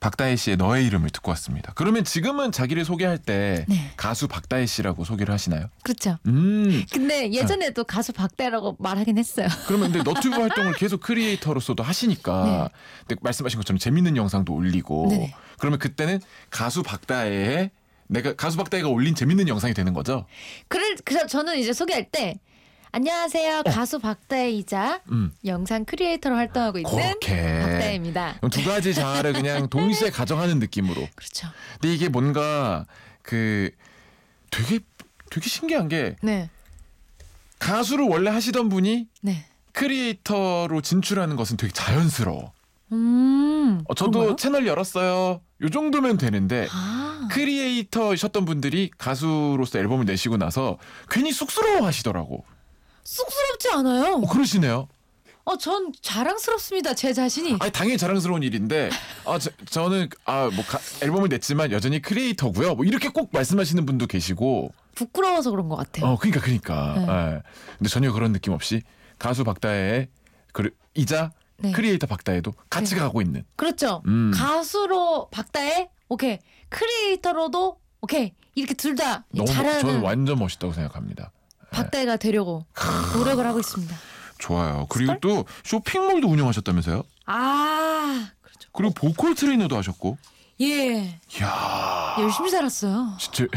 박다혜 씨의 너의 이름을 듣고 왔습니다. 그러면 지금은 자기를 소개할 때 네. 가수 박다혜 씨라고 소개를 하시나요? 그렇죠. 음. 근데 예전에도 가수 박다혜라고 말하긴 했어요. 그러면 근데 너튜브 활동을 계속 크리에이터로서도 하시니까 근데 말씀하신 것처럼 재밌는 영상도 올리고 네네. 그러면 그때는 가수 박다혜의 내가 가수 박다혜가 올린 재밌는 영상이 되는 거죠? 그래서 저는 이제 소개할 때 안녕하세요. 가수 박다혜이자 영상 크리에이터로 활동하고 있는 그렇게 박다혜입니다. 그럼 두 가지 자아를 그냥 동시에 가정하는 느낌으로. 그렇죠. 근데 이게 뭔가 그 되게 신기한 게 네. 가수를 원래 하시던 분이 네. 크리에이터로 진출하는 것은 되게 자연스러워. 저도 그런가요? 채널 열었어요. 요 정도면 되는데 아. 크리에이터셨던 분들이 가수로서 앨범을 내시고 나서 괜히 쑥스러워 하시더라고. 쑥스럽지 않아요. 그러시네요. 전 자랑스럽습니다. 제 자신이. 아니 당연히 자랑스러운 일인데 저는 앨범을 냈지만 여전히 크리에이터고요. 뭐 이렇게 꼭 말씀하시는 분도 계시고. 부끄러워서 그런 것 같아요. 그러니까. 네. 예. 근데 전혀 그런 느낌 없이 가수 박다혜의 이자 네. 크리에이터 박다혜도 같이 네. 가고 있는. 그렇죠. 음. 가수로 박다혜 오케이. 크리에이터로도 오케이. 이렇게 둘 다 저는 잘하는 완전 멋있다고 생각합니다. 박다혜가 되려고 노력을 하고 있습니다. 좋아요. 그리고 또 쇼핑몰도 운영하셨다면서요? 그렇죠. 그리고 보컬 트레이너도 하셨고. 예. 이야. 열심히 살았어요. 진짜.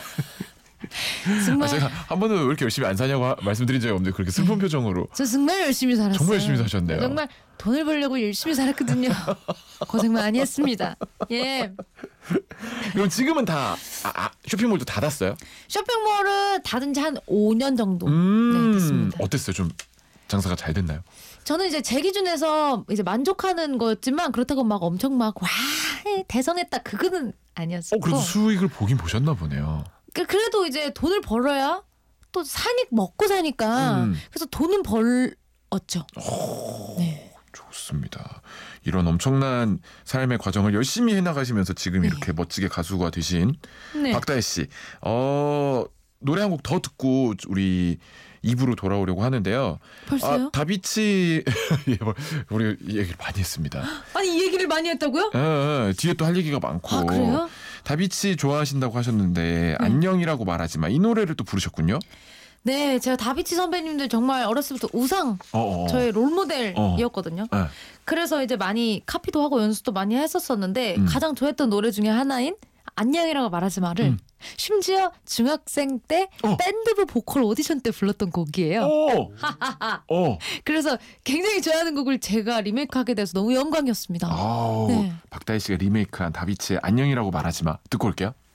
정말 제가 한 번도 왜 이렇게 열심히 안 사냐고 말씀드린 적이 없는데 그렇게 슬픈 표정으로. 저 정말 열심히 살았어요. 정말 열심히 사셨네요. 정말 돈을 벌려고 열심히 살았거든요. 고생 많이 했습니다. 예. 그럼 지금은 다 쇼핑몰도 닫았어요? 쇼핑몰은 닫은 지 한 5년 정도 네, 됐습니다. 어땠어요? 좀 장사가 잘 됐나요? 저는 이제 제 기준에서 이제 만족하는 거였지만 그렇다고 막 엄청 막 와 대성했다 그거는 아니었고. 그래도 수익을 보긴 보셨나 보네요. 그래도 이제 돈을 벌어야 또 먹고 사니까 그래서 돈은 벌었죠. 네. 좋습니다. 이런 엄청난 삶의 과정을 열심히 해나가시면서 지금 이렇게 멋지게 가수가 되신 네. 박다혜 씨. 노래 한 곡 더 듣고 우리 2부로 돌아오려고 하는데요. 벌써요? 다비치 우리 얘기를 많이 했습니다. 아니 이 얘기를 많이 했다고요? 뒤에 또 할 얘기가 많고. 그래요? 다비치 좋아하신다고 하셨는데 안녕이라고 말하지 마. 이 노래를 또 부르셨군요. 네, 제가 다비치 선배님들 정말 어렸을 때부터 우상, 저의 롤모델이었거든요. 그래서 이제 많이 카피도 하고 연습도 많이 했었었는데 가장 좋아했던 노래 중에 하나인 안녕이라고 말하지 마를 심지어 중학생 때 밴드부 보컬 오디션 때 불렀던 곡이에요. 그래서 굉장히 좋아하는 곡을 제가 리메이크하게 돼서 너무 영광이었습니다. 박다혜 씨가 리메이크한 다비치의 안녕이라고 말하지 마 듣고 올게요.